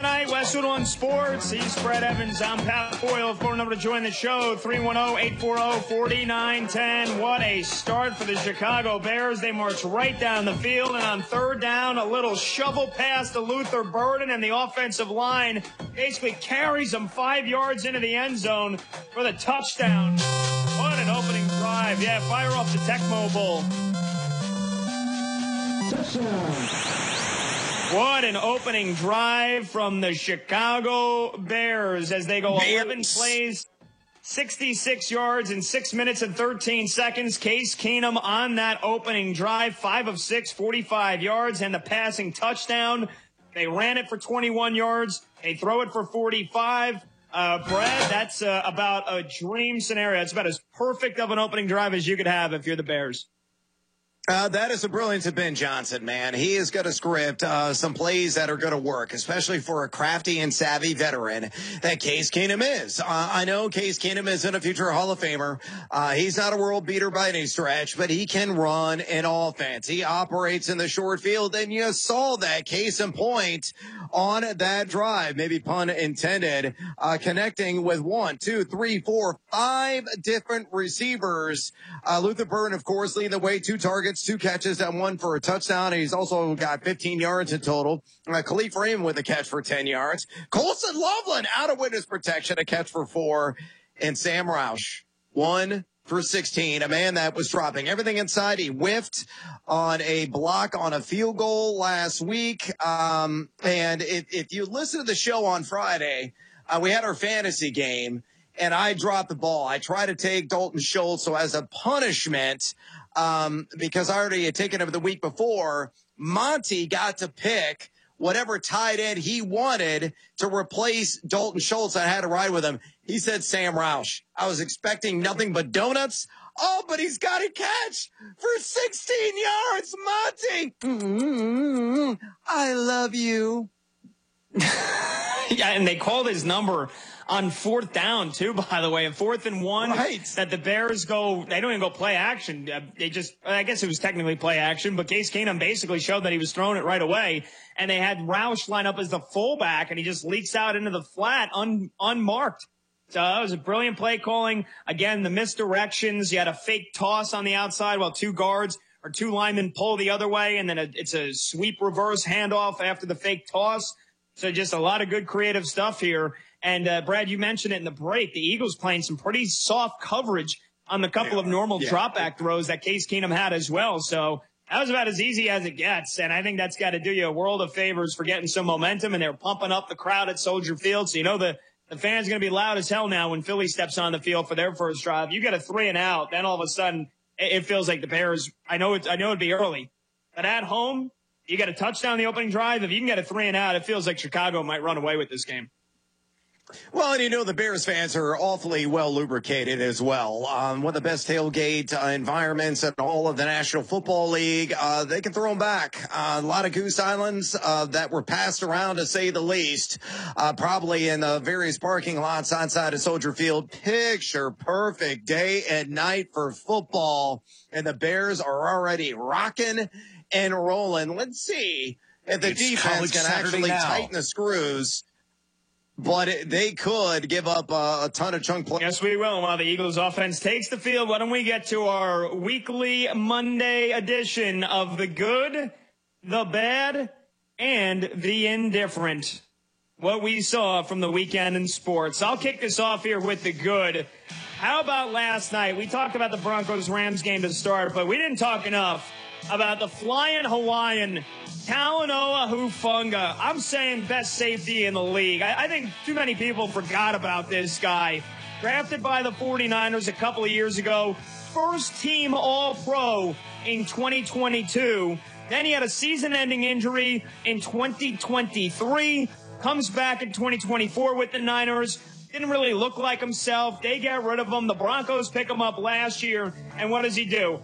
night, Westwood on Sports. He's Brett Evans. I'm Pat Boyle. Phone number to join the show, 310-840-4910. What a start for the Chicago Bears. They march right down the field, and on third down, a little shovel pass to Luther Burden, and the offensive line basically carries them 5 yards into the end zone for the touchdown. What an opening drive. Yeah, fire off the Tecmo Bowl. Touchdown. What an opening drive from the Chicago Bears as they go 11 plays, 66 yards in 6 minutes and 13 seconds. Case Keenum on that opening drive, 5 of 6, 45 yards, and the passing touchdown. They ran it for 21 yards. They throw it for 45. Brad, that's about a dream scenario. It's about as perfect of an opening drive as you could have if you're the Bears. That is a brilliance of Ben Johnson, man. He is going to script some plays that are going to work, especially for a crafty and savvy veteran that Case Keenum is. I know Case Keenum isn't a future Hall of Famer. He's not a world beater by any stretch, but he can run an offense. He operates in the short field, and you saw that case in point on that drive, maybe pun intended, connecting with 1, 2, 3, 4, 5 different receivers. Luther Burden, of course, leading the way, 2 targets, 2 catches, and 1 for a touchdown. He's also got 15 yards in total. Khalif Raymond with a catch for 10 yards. Colson Loveland out of witness protection, a catch for 4. And Sam Roush, 1 for 16, a man that was dropping everything inside. He whiffed on a block on a field goal last week. And if you listen to the show on Friday, we had our fantasy game, and I dropped the ball. I tried to take Dalton Schultz, so as a punishment, because I already had taken him the week before, Monty got to pick whatever tight end he wanted to replace Dalton Schultz. I had to ride with him. He said Sam Roush. I was expecting nothing but donuts. Oh, but he's got a catch for 16 yards, Monty. I love you. Yeah, and they called his number on 4th down, too, by the way. 4th and 1, right. That the Bears go, they don't even go play action. They just, I guess it was technically play action, but Case Keenum basically showed that he was throwing it right away. And they had Roush line up as the fullback, and he just leaks out into the flat unmarked. So that was a brilliant play calling. Again, the misdirections. You had a fake toss on the outside while 2 guards or 2 linemen pull the other way, and then it's a sweep reverse handoff after the fake toss. So just a lot of good creative stuff here. And, Brad, you mentioned it in the break. The Eagles playing some pretty soft coverage on the couple of normal drop-back throws that Case Keenum had as well. So that was about as easy as it gets. And I think that's got to do you a world of favors for getting some momentum. And they're pumping up the crowd at Soldier Field. So, you know, the fans are going to be loud as hell now when Philly steps on the field for their first drive. You get a 3 and out. Then all of a sudden it feels like the Bears, I know it'd be early, but at home, you get a touchdown in the opening drive. If you can get a 3 and out, it feels like Chicago might run away with this game. Well, and you know the Bears fans are awfully well lubricated as well. One of the best tailgate environments in all of the National Football League. They can throw them back. A lot of Goose Islands that were passed around, to say the least, probably in the various parking lots outside of Soldier Field. Picture perfect day and night for football, and the Bears are already rocking and rolling. Let's see if the defense can actually tighten the screws. But they could give up a ton of chunk plays. Yes, we will. While the Eagles offense takes the field, why don't we get to our weekly Monday edition of the good, the bad, and the indifferent. What we saw from the weekend in sports. I'll kick this off here with the good. How about last night? We talked about the Broncos-Rams game to start, but we didn't talk enough about the flying Hawaiian Talanoa Hufanga. I'm saying best safety in the league. I think too many people forgot about this guy. Drafted by the 49ers a couple of years ago. First team All-Pro in 2022. Then he had a season-ending injury in 2023. Comes back in 2024 with the Niners. Didn't really look like himself. They get rid of him. The Broncos pick him up last year. And what does he do?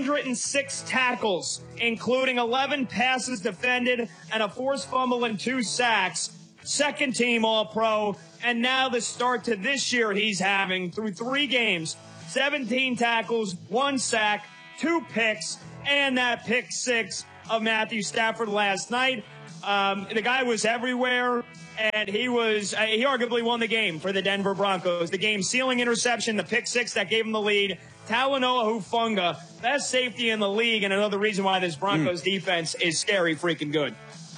106 tackles, including 11 passes defended and a forced fumble and 2 sacks. Second team All-Pro. And now the start to this year he's having through 3 games. 17 tackles, 1 sack, 2 picks, and that pick 6 of Matthew Stafford last night. The guy was everywhere, and he arguably won the game for the Denver Broncos. The game-sealing interception, the pick six that gave him the lead. Talanoa Hufanga, best safety in the league, and another reason why this Broncos defense is scary freaking good.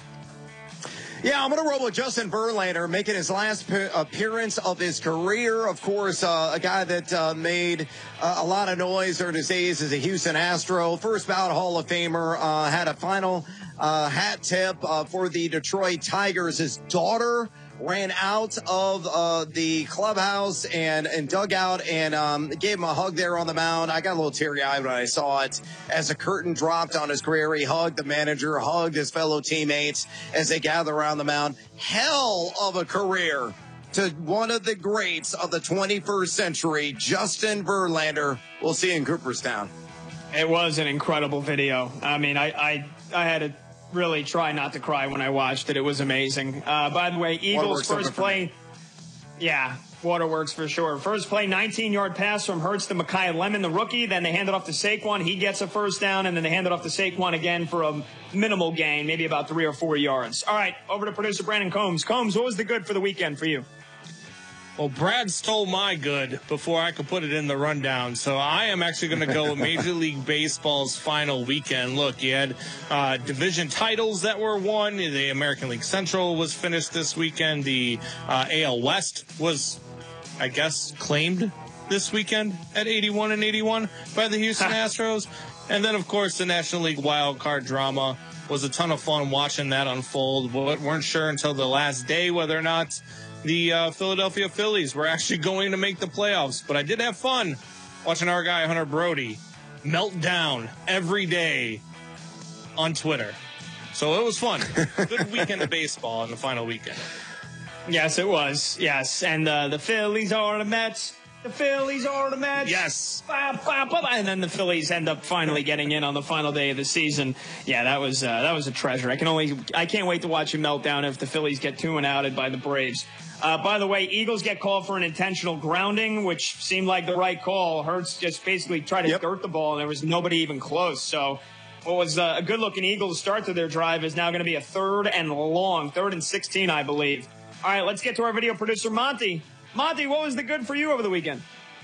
Yeah, I'm going to roll with Justin Verlander, making his last appearance of his career. Of course, a guy that made a lot of noise during his days as a Houston Astro. First ballot Hall of Famer, had a final hat tip for the Detroit Tigers. His daughter ran out of the clubhouse and dugout and gave him a hug there on the mound. I got a little teary-eyed when I saw it as the curtain dropped on his career. He hugged the manager, hugged his fellow teammates as they gather around the mound. Hell of a career to one of the greats of the 21st century, Justin Verlander. We'll see you in Cooperstown. It was an incredible video. I mean, I had to really try not to cry when I watched it. It was amazing. By the way, Eagles first play. Yeah, Waterworks for sure. First play, 19-yard pass from Hurts to Mekhi Lemon, the rookie. Then they hand it off to Saquon. He gets a first down, and then they hand it off to Saquon again for a minimal gain, maybe about 3 or 4 yards. All right, over to producer Brandon Combs. Combs, what was the good for the weekend for you? Well, Brad stole my good before I could put it in the rundown. So I am actually going to go with Major League Baseball's final weekend. Look, you had division titles that were won. The American League Central was finished this weekend. The AL West was, I guess, claimed this weekend at 81-81 by the Houston Astros. And then, of course, the National League wild card drama was a ton of fun watching that unfold. We weren't sure until the last day whether or not the Philadelphia Phillies were actually going to make the playoffs. But I did have fun watching our guy, Hunter Brody, melt down every day on Twitter. So it was fun. Good weekend of baseball in the final weekend. Yes, it was. Yes. And the Phillies are the Mets. The Phillies are the Mets. Yes. And then the Phillies end up finally getting in on the final day of the season. Yeah, that was a treasure. I can't wait to watch him melt down if the Phillies get 2-outed by the Braves. By the way, Eagles get called for an intentional grounding, which seemed like the right call. Hurts just basically tried to dirt the ball, and there was nobody even close. So what was a good-looking Eagles start to their drive is now going to be a third and 16, I believe. All right, let's get to our video producer, Monty. Monty, what was the good for you over the weekend?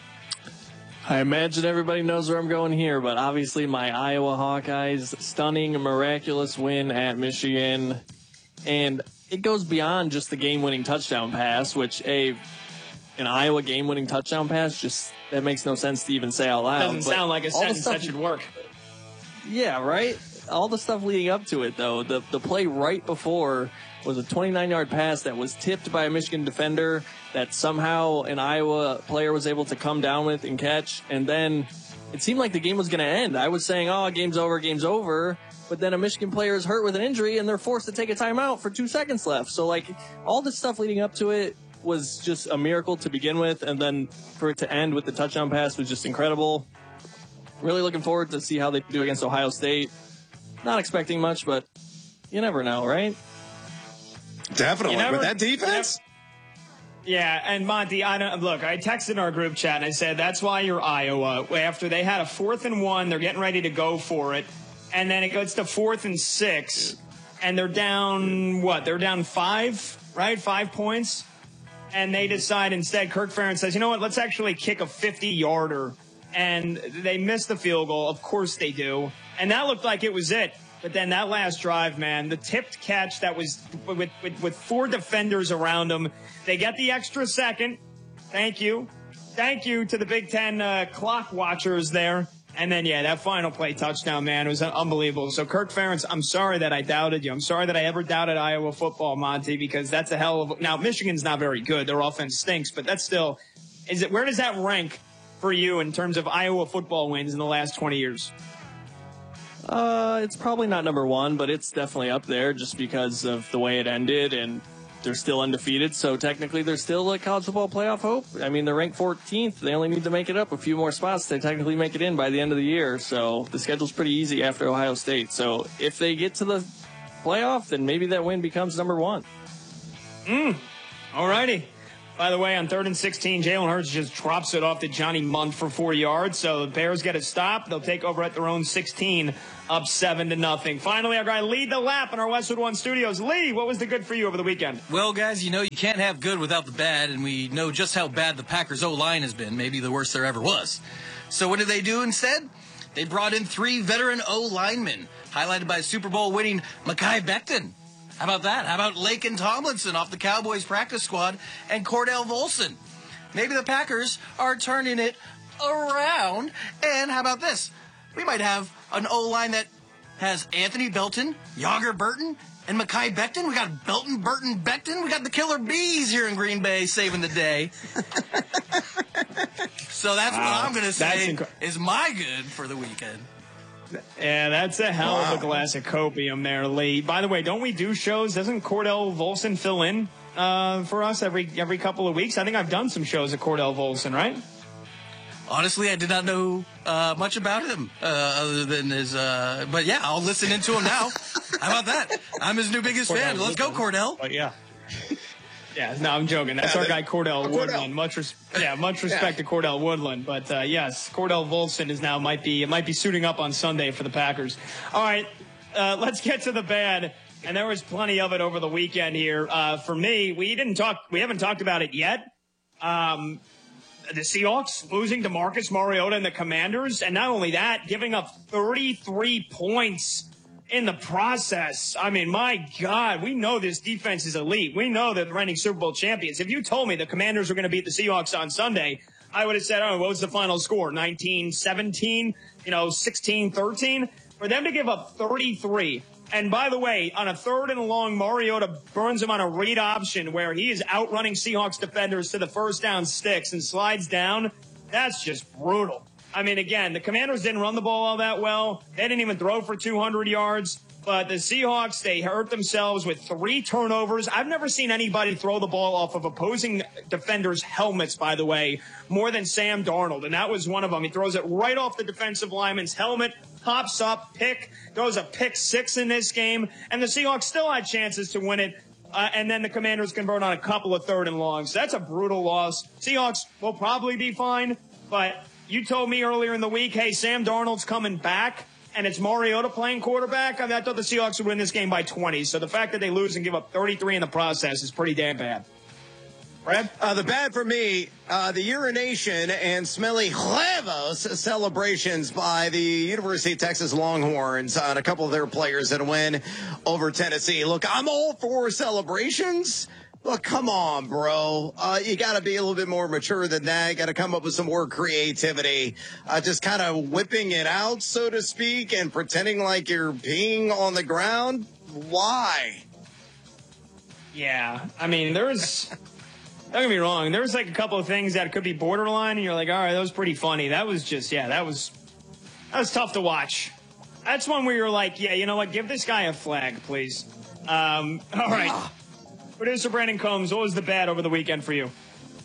I imagine everybody knows where I'm going here, but obviously my Iowa Hawkeyes, stunning, miraculous win at Michigan. And it goes beyond just the game-winning touchdown pass, which an Iowa game-winning touchdown pass, that makes no sense to even say out loud. Doesn't sound like a sentence that should work. Yeah, right? All the stuff leading up to it, though, the play right before was a 29-yard pass that was tipped by a Michigan defender that somehow an Iowa player was able to come down with and catch. And then it seemed like the game was going to end. I was saying, game's over. But then a Michigan player is hurt with an injury, and they're forced to take a timeout for 2 seconds left. So, all the stuff leading up to it was just a miracle to begin with. And then for it to end with the touchdown pass was just incredible. Really looking forward to see how they do against Ohio State. Not expecting much, but you never know, right? Definitely. With that defense? Yeah, and Monty, I texted in our group chat, and I said, that's why you're Iowa. After they had a 4th and 1, they're getting ready to go for it. And then it goes to 4th and 6, and they're down, They're down 5, right? 5 points. And they decide instead, Kirk Ferentz says, you know what, let's actually kick a 50-yarder. And they miss the field goal. Of course they do. And that looked like it was it. But then that last drive, man, the tipped catch that was with 4 defenders around them. They get the extra second. Thank you. Thank you to the Big Ten clock watchers there. And then, that final play touchdown, man, it was unbelievable. So, Kirk Ferentz, I'm sorry that I doubted you. I'm sorry that I ever doubted Iowa football, Monty, because that's a hell of – now, Michigan's not very good. Their offense stinks, but that's still – where does that rank for you in terms of Iowa football wins in the last 20 years? It's probably not number 1, but it's definitely up there just because of the way it ended, and they're still undefeated, so technically there's still a college football playoff hope. I mean, they're ranked 14th. They only need to make it up a few more spots to technically make it in by the end of the year, so the schedule's pretty easy after Ohio State. So if they get to the playoff, then maybe that win becomes number 1. All righty. By the way, on 3rd and 16, Jalen Hurts just drops it off to Johnny Munt for 4 yards. So the Bears get a stop. They'll take over at their own 16, up 7-0. Finally, our guy Lee DeLapp in our Westwood One studios. Lee, what was the good for you over the weekend? Well, guys, you know you can't have good without the bad, and we know just how bad the Packers O-line has been, maybe the worst there ever was. So what did they do instead? They brought in 3 veteran O-linemen, highlighted by Super Bowl winning Mekhi Becton. How about that? How about Laken Tomlinson off the Cowboys practice squad and Cordell Volson? Maybe the Packers are turning it around. And how about this? We might have an O-line that has Anthony Belton, Yager Burton, and Mekhi Becton. We got Belton, Burton, Becton. We got the Killer Bees here in Green Bay saving the day. So that's what I'm going to say is my good for the weekend. Yeah, that's a hell of a glass of copium there, Lee. By the way, don't we do shows? Doesn't Cordell Volson fill in for us every couple of weeks? I think I've done some shows at Cordell Volson, right? Honestly, I did not know much about him other than his. But yeah, I'll listen into him now. How about that? I'm his new biggest fan. Let's go, Cordell. But yeah. Yeah, no, I'm joking. That's our guy Cordell Woodland. Much respect to Cordell Woodland. But yes, Cordell Volson is now might be suiting up on Sunday for the Packers. All right, let's get to the bad. And there was plenty of it over the weekend here. For me, we haven't talked about it yet. The Seahawks losing to Marcus Mariota and the Commanders, and not only that, giving up 33 points in the process. I mean, my God, we know this defense is elite. We know they're the reigning Super Bowl champions. If you told me the Commanders were going to beat the Seahawks on Sunday, I would have said, oh, what was the final score? 19-17, 16-13? For them to give up 33. And by the way, on a 3rd and long, Mariota burns him on a read option where he is outrunning Seahawks defenders to the first down sticks and slides down. That's just brutal. I mean, again, the Commanders didn't run the ball all that well. They didn't even throw for 200 yards. But the Seahawks, they hurt themselves with 3 turnovers. I've never seen anybody throw the ball off of opposing defenders' helmets, by the way, more than Sam Darnold. And that was one of them. He throws it right off the defensive lineman's helmet, pops up, throws a pick 6 in this game. And the Seahawks still had chances to win it. And then the Commanders convert on a couple of 3rd and longs. That's a brutal loss. Seahawks will probably be fine, but you told me earlier in the week, hey, Sam Darnold's coming back, and it's Mariota playing quarterback. I mean, I thought the Seahawks would win this game by 20. So the fact that they lose and give up 33 in the process is pretty damn bad. Brad? The bad for me, the urination and smelly huevos celebrations by the University of Texas Longhorns on a couple of their players that win over Tennessee. Look, I'm all for celebrations. Look, come on, bro. You got to be a little bit more mature than that. You got to come up with some more creativity. Just kind of whipping it out, so to speak, and pretending like you're peeing on the ground. Why? Yeah, I mean, don't get me wrong. There was like a couple of things that could be borderline, and you're like, all right, that was pretty funny. That was just, that was tough to watch. That's one where you're like, yeah, you know what? Give this guy a flag, please. All right. Producer Brandon Combs, what was the bad over the weekend for you?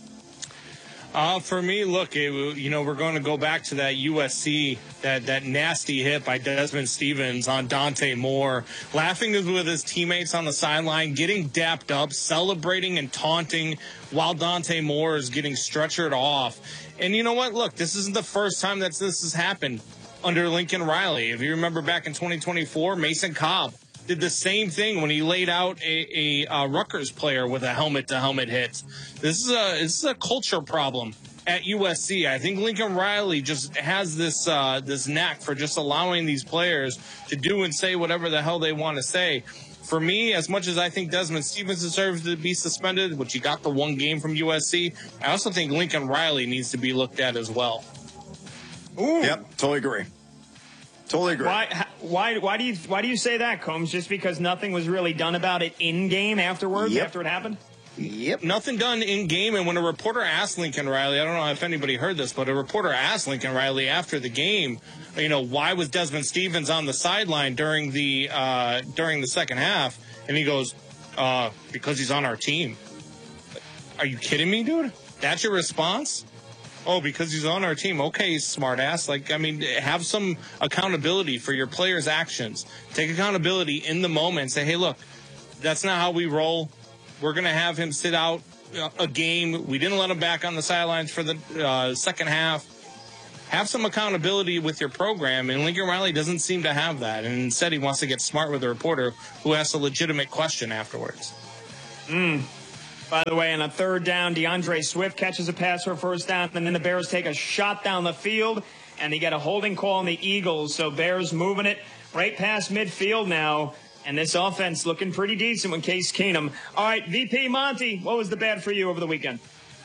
For me, look, we're going to go back to that USC, that nasty hit by Desmond Stevens on Dante Moore, laughing with his teammates on the sideline, getting dapped up, celebrating and taunting while Dante Moore is getting stretchered off. And you know what? Look, this isn't the first time that this has happened under Lincoln Riley. If you remember back in 2024, Mason Cobb did the same thing when he laid out a Rutgers player with a helmet-to-helmet hit. This is a culture problem at USC. I think Lincoln Riley just has this knack for just allowing these players to do and say whatever the hell they want to say. For me, as much as I think Desmond Stevens deserves to be suspended, which he got the 1 game from USC, I also think Lincoln Riley needs to be looked at as well. Ooh. Yep, totally agree. Totally agree. Why do you say that, Combs? Just because nothing was really done about it in game afterwards, after it happened? Yep. Nothing done in game. And when a reporter asked Lincoln Riley, I don't know if anybody heard this, but a reporter asked Lincoln Riley after the game, why was Desmond Stevens on the sideline during the second half? And he goes, because he's on our team. Are you kidding me, dude? That's your response? Oh, because he's on our team. Okay, smartass. Have some accountability for your players' actions. Take accountability in the moment. Say, hey, look, that's not how we roll. We're going to have him sit out a game. We didn't let him back on the sidelines for the second half. Have some accountability with your program, and Lincoln Riley doesn't seem to have that. And instead, he wants to get smart with a reporter who asks a legitimate question afterwards. By the way, on a third down, DeAndre Swift catches a pass for a first down, and then the Bears take a shot down the field, and they get a holding call on the Eagles. So Bears moving it right past midfield now, and this offense looking pretty decent with Case Keenum. All right, VP Monty, what was the bad for you over the weekend?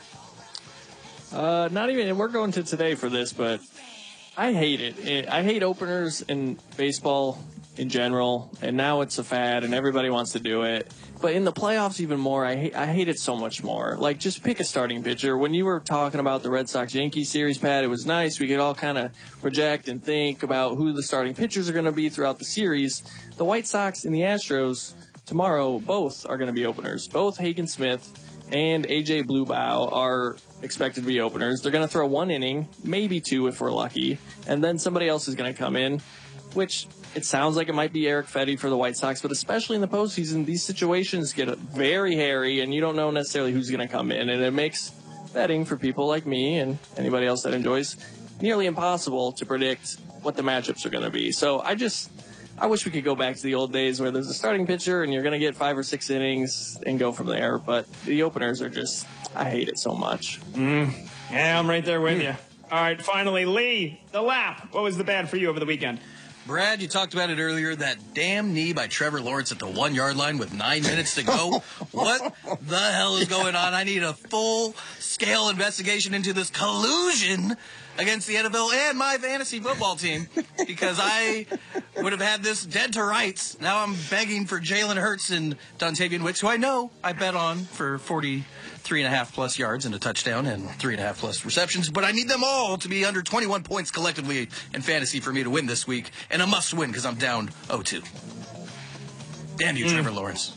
Not even, and we're going to today for this, but I hate it. I hate openers in baseball in general, and now it's a fad, and everybody wants to do it. But in the playoffs even more, I hate it so much more. Like, just pick a starting pitcher. When you were talking about the Red Sox-Yankees series, Pat, it was nice. We could all kind of project and think about who the starting pitchers are going to be throughout the series. The White Sox and the Astros tomorrow both are going to be openers. Both Hagen Smith and A.J. Bluebow are expected to be openers. They're going to throw one inning, maybe two if we're lucky, and then somebody else is going to come in, which it sounds like it might be Eric Fetty for the White Sox, but especially in the postseason, these situations get very hairy, and you don't know necessarily who's going to come in, and it makes betting for people like me and anybody else that enjoys nearly impossible to predict what the matchups are going to be. So I wish we could go back to the old days where there's a starting pitcher and you're going to get 5 or 6 innings and go from there, but the openers are just, I hate it so much. Yeah, I'm right there with you. All right, finally, Lee, the lap. What was the bad for you over the weekend? Brad, you talked about it earlier, that damn knee by Trevor Lawrence at the 1-yard line with 9 minutes to go. What the hell is going on? I need a full-scale investigation into this collusion against the NFL and my fantasy football team, because I would have had this dead to rights. Now I'm begging for Jalen Hurts and Dontavian Wicks, who I know I bet on for 43.5 plus yards and a touchdown and 3.5 plus receptions, but I need them all to be under 21 points collectively in fantasy for me to win this week, and a must win because I'm down 0-2. Damn you, Trevor Lawrence.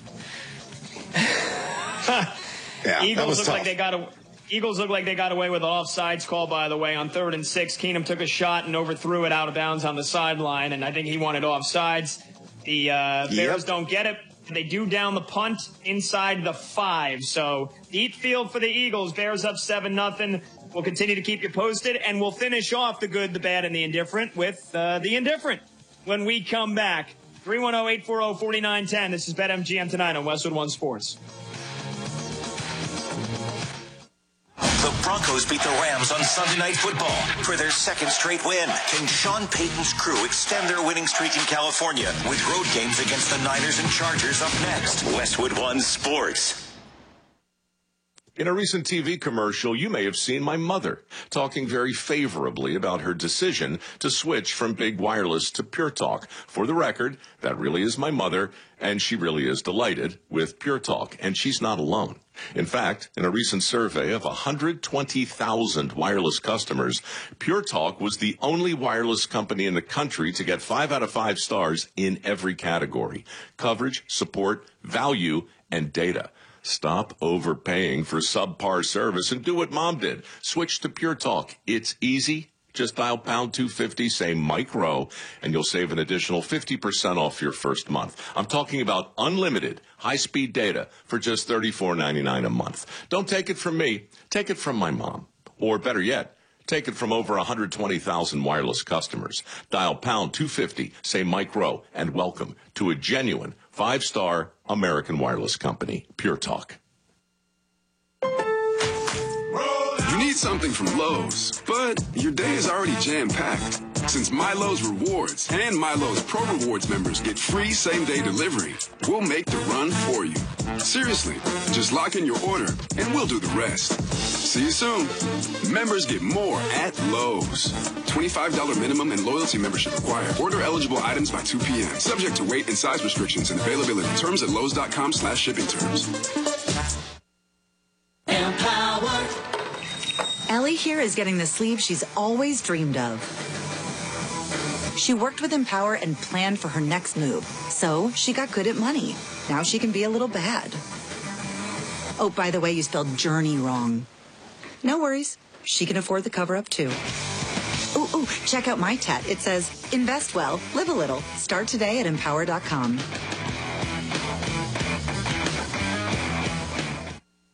Yeah, Eagles look like they got away with an offsides call, by the way, on 3rd and 6. Keenum took a shot and overthrew it out of bounds on the sideline, and I think he wanted offsides. The Bears don't get it. They do down the punt inside the 5. So deep field for the Eagles. Bears up 7-0. We'll continue to keep you posted, and we'll finish off the good, the bad, and the indifferent with the indifferent when we come back. 310-840-4910. This is BetMGM tonight on Westwood One Sports. The Broncos beat the Rams on Sunday Night Football for their second straight win. Can Sean Payton's crew extend their winning streak in California with road games against the Niners and Chargers up next? Westwood One Sports. In a recent TV commercial, you may have seen my mother talking very favorably about her decision to switch from Big Wireless to Pure Talk. For the record, that really is my mother, and she really is delighted with Pure Talk, and she's not alone. In fact, in a recent survey of 120,000 wireless customers, Pure Talk was the only wireless company in the country to get 5 out of 5 stars in every category: coverage, support, value, and data. Stop overpaying for subpar service and do what Mom did. Switch to Pure Talk. It's easy. Just dial pound 250, say Mike Rowe, and you'll save an additional 50% off your first month. I'm talking about unlimited high-speed data for just $34.99 a month. Don't take it from me. Take it from my mom. Or better yet, take it from over 120,000 wireless customers. Dial pound 250, say Mike Rowe, and welcome to a genuine 5-star American wireless company, Pure Talk. You need something from Lowe's, but your day is already jam-packed. Since MyLowe's Rewards and MyLowe's Pro Rewards members get free same-day delivery, we'll make the run for you. Seriously, just lock in your order, and we'll do the rest. See you soon. Members get more at Lowe's. $25 minimum and loyalty membership required. Order eligible items by 2 p.m. Subject to weight and size restrictions and availability. Terms at Lowes.com/shipping terms. Empower. Ellie here is getting the sleeve she's always dreamed of. She worked with Empower and planned for her next move. So she got good at money. Now she can be a little bad. Oh, by the way, you spelled journey wrong. No worries. She can afford the cover-up, too. Ooh, check out my tat. It says, invest well, live a little. Start today at Empower.com.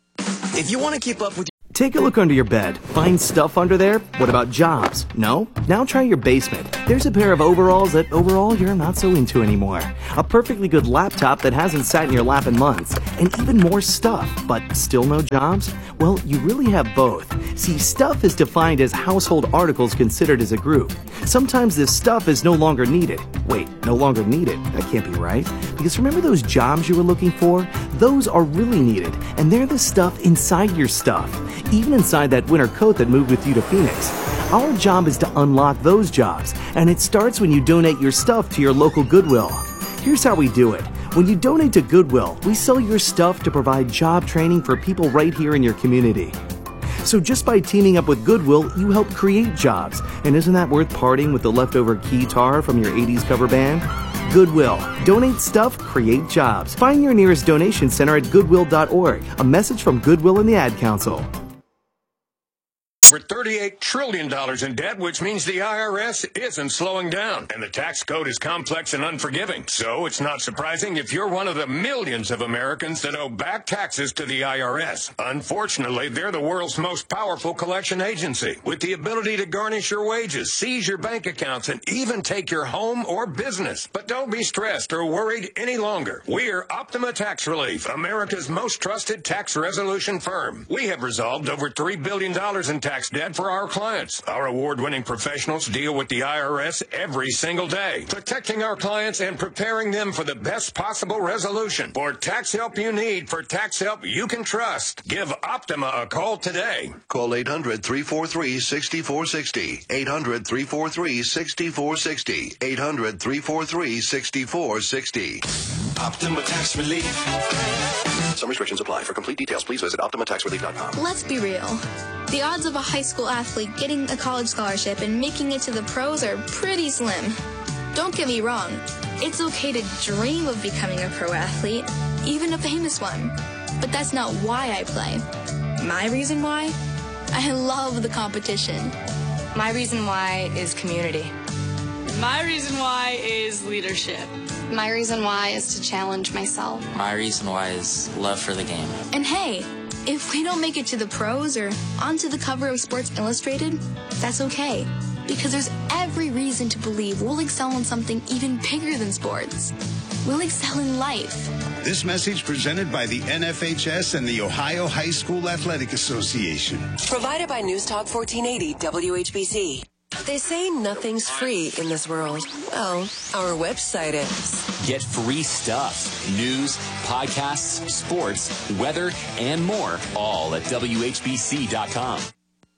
If you want to keep up with Take a look under your bed. Find stuff under there? What about jobs? No? Now try your basement. There's a pair of overalls that overall you're not so into anymore. A perfectly good laptop that hasn't sat in your lap in months. And even more stuff, but still no jobs? Well, you really have both. See, stuff is defined as household articles considered as a group. Sometimes this stuff is no longer needed. Wait, no longer needed? That can't be right. Because remember those jobs you were looking for? Those are really needed, and they're the stuff inside your stuff. Even inside that winter coat that moved with you to Phoenix. Our job is to unlock those jobs, and it starts when you donate your stuff to your local Goodwill. Here's how we do it. When you donate to Goodwill, we sell your stuff to provide job training for people right here in your community. So just by teaming up with Goodwill, you help create jobs. And isn't that worth parting with the leftover guitar from your 80s cover band? Goodwill. Donate stuff, create jobs. Find your nearest donation center at goodwill.org. A message from Goodwill and the Ad Council. We're $38 trillion in debt, which means the IRS isn't slowing down. And the tax code is complex and unforgiving. So it's not surprising if you're one of the millions of Americans that owe back taxes to the IRS. Unfortunately, they're the world's most powerful collection agency, with the ability to garnish your wages, seize your bank accounts, and even take your home or business. But don't be stressed or worried any longer. We're Optima Tax Relief, America's most trusted tax resolution firm. We have resolved over $3 billion in tax debt for our clients. Our award-winning professionals deal with the IRS every single day, protecting our clients and preparing them for the best possible resolution. For tax help you need, for tax help you can trust, give Optima a call today. Call 800-343-6460. 800-343-6460. 800-343-6460. Optima Tax Relief. Some restrictions apply. For complete details, please visit OptimaTaxRelief.com. Let's be real. The odds of a high school athlete getting a college scholarship and making it to the pros are pretty slim. Don't get me wrong. It's okay to dream of becoming a pro athlete, even a famous one. But that's not why I play. My reason why? I love the competition. My reason why is community. My reason why is leadership. My reason why is to challenge myself. My reason why is love for the game. And hey, if we don't make it to the pros or onto the cover of Sports Illustrated, that's okay. Because there's every reason to believe we'll excel in something even bigger than sports. We'll excel in life. This message presented by the NFHS and the Ohio High School Athletic Association. Provided by News Talk 1480 WHBC. They say nothing's free in this world. Well, our website is. Get free stuff. News, podcasts, sports, weather, and more. All at WHBC.com.